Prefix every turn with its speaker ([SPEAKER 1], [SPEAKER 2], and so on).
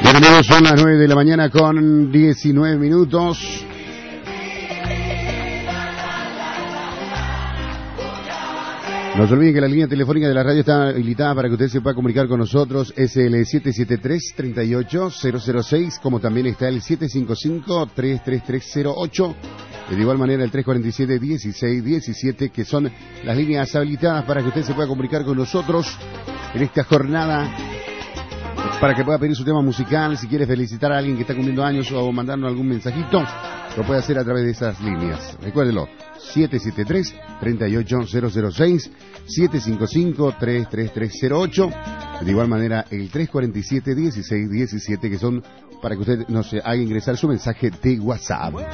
[SPEAKER 1] Bien, amigos, son las 9 de la mañana con 19 minutos. No se olviden que la línea telefónica de la radio está habilitada para que usted se pueda comunicar con nosotros. Es el 773-38006, como también está el 755-33308. De igual manera el 347-1617, que son las líneas habilitadas para que usted se pueda comunicar con nosotros en esta jornada, para que pueda pedir su tema musical. Si quiere felicitar a alguien que está cumpliendo años o mandarnos algún mensajito, lo puede hacer a través de esas líneas. Recuérdelo, 773-38006, 755-33308. De igual manera el 347-1617, que son para que usted nos haga ingresar su mensaje de WhatsApp.